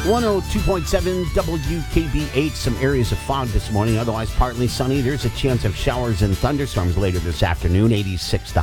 102.7 WKBH. Some areas of fog this morning, otherwise partly sunny. There's a chance of showers and thunderstorms later this afternoon. 86 the